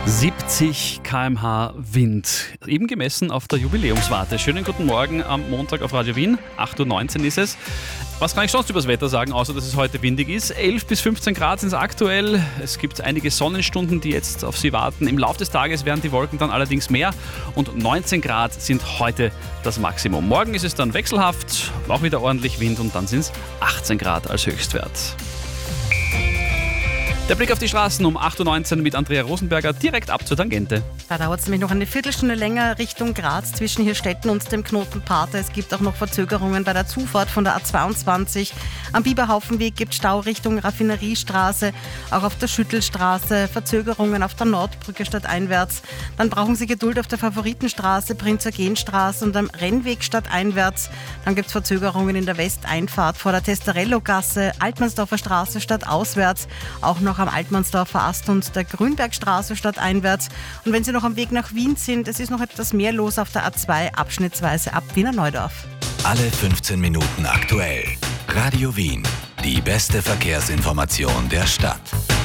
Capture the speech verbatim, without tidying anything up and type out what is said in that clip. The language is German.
siebzig Kilometer pro Stunde Wind, eben gemessen auf der Jubiläumswarte. Schönen guten Morgen am Montag auf Radio Wien, acht Uhr neunzehn ist es. Was kann ich sonst über das Wetter sagen, außer dass es heute windig ist? elf bis fünfzehn Grad sind es aktuell. Es gibt einige Sonnenstunden, die jetzt auf Sie warten. Im Laufe des Tages werden die Wolken dann allerdings mehr und neunzehn Grad sind heute das Maximum. Morgen ist es dann wechselhaft, auch wieder ordentlich Wind und dann sind es achtzehn Grad als Höchstwert. Der Blick auf die Straßen um acht Uhr neunzehn mit Andrea Rosenberger direkt ab zur Tangente. Da dauert es nämlich noch eine Viertelstunde länger Richtung Graz zwischen Hirstetten und dem Knoten Partha. Es gibt auch noch Verzögerungen bei der Zufahrt von der A zweiundzwanzig. Am Biberhaufenweg gibt es Stau Richtung Raffineriestraße, auch auf der Schüttelstraße, Verzögerungen auf der Nordbrücke stadteinwärts. Dann brauchen Sie Geduld auf der Favoritenstraße, Prinz-Eugen-Straße und am Rennweg stadteinwärts. Dann gibt es Verzögerungen in der Westeinfahrt vor der Testarello-Gasse, Altmannsdorfer Straße stadtauswärts, auch noch am Altmannsdorfer Ast und der Grünbergstraße stadteinwärts. Und wenn Sie noch am Weg nach Wien sind, es ist noch etwas mehr los auf der A zwei, abschnittsweise ab Wiener Neudorf. Alle fünfzehn Minuten aktuell. Radio Wien, die beste Verkehrsinformation der Stadt.